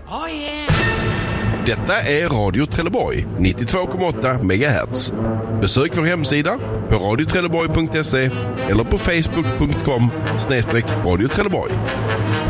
Oh yeah. Detta är Radio Trelleborg 92,8 MHz. Besök vår hemsida på radiotrelleborg.se eller på facebook.com/Radio Trelleborg.